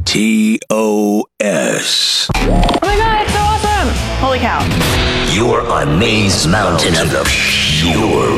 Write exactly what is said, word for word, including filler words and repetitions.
T O S. Oh my god, it's so awesome! Holy cow. You're on Maze Mountain of pure